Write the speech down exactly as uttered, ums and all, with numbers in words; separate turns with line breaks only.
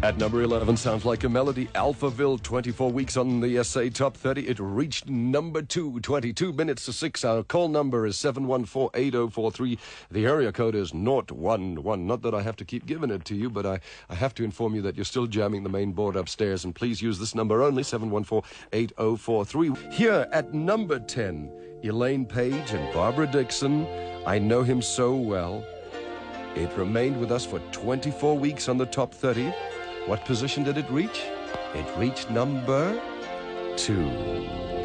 At number eleven, sounds like a melody. Alphaville, twenty-four weeks on the S A Top thirty. It reached number two, twenty-two minutes to six. Our call number is seven one four, eight oh four three. The area code is zero one one. Not that I have to keep giving it to you, but I, I have to inform you that you're still jamming the main board upstairs. And please use this number only, seven one four, eight oh four three. Here at number ten, Elaine Paige and Barbara Dixon. I Know Him So Well. It remained with us for twenty-four weeks on the Top thirty. What position did it reach? It reached number two.